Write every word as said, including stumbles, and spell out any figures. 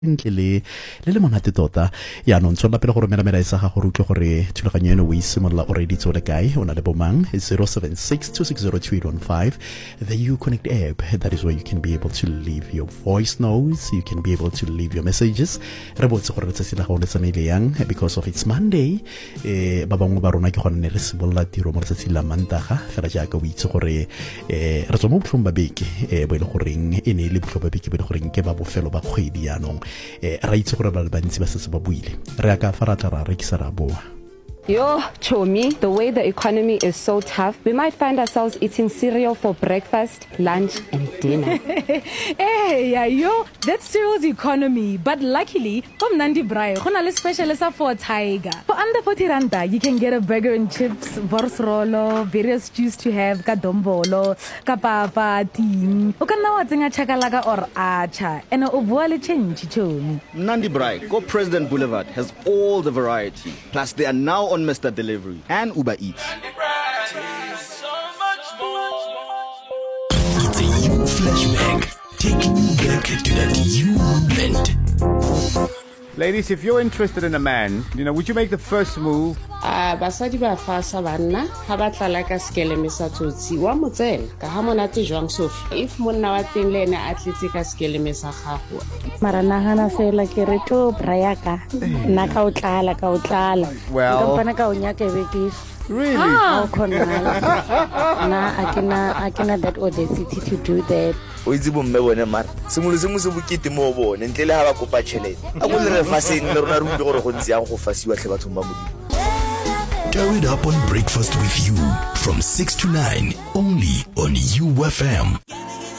ntle le le le monate tota ya no ntse la pele go romela melaetsa ga go rutle gore thulaganyo eno o isimolla o ready tsole kae ona le bomang zero seven six two six zero two eight one five. The Uconnect app, that is where you can be able to leave your voice notes, you can be able to leave your messages. Re botse gore tsatsi la go le tsamaile yang because of it's Monday. eh ba bangwe ba rona ke gone re simolla tiro mo tsatsi la Mantaga fela jaaka o itse gore eh re tswa mo botlhong ba beke eh bo ile goreng e ne le botlhong ba beke bo ile goreng ke ba bofelo ba kgwedi ya nong. eh ra itse gore ba le bantsi ba setse ba buile re aka farata ra re kisa ra boa. Yo, Chomi, the way the economy is so tough, we might find ourselves eating cereal for breakfast, lunch, and dinner. Hey, yeah, yo, that's cereal's economy. But luckily, from Nandi Brai, a specialist for Tiger. For under forty randa, you can get a burger and chips, borsrolo, various juice to have, kadombolo, kapapa, ting. You can now think a chakalaga or acha, and a ovuale change, Chomi. Nandi Brai, Go President Boulevard has all the variety. Plus, they are now on Mister Delivery and Uber Eats. It's a you flashback, taking you back to that you moment. Ladies, if you're interested in a man, you know, would you make the first move? Ah, basadi ba fa sa banna ha ba tla ka skele mesa tsotsi wa motsela ka ha monate jwang Sophie if monna wa teng le ene a tletse ka skele mesa gago mara nagana fela ke re to brayaka nna ka o tlala ka o tlala Well, ka ka o nyaka be really? How khona na akina akina that audacity to do that. o itse bomme bone mara sengwe le sengwe se bokete mo bone ntle le ha ba kopa tšhelete a go le re faseng le rona re utlwe gore go ntse yang go fasiwa tle bathong ba modimo. Tear it up on Breakfast with You from six to nine only on U F M.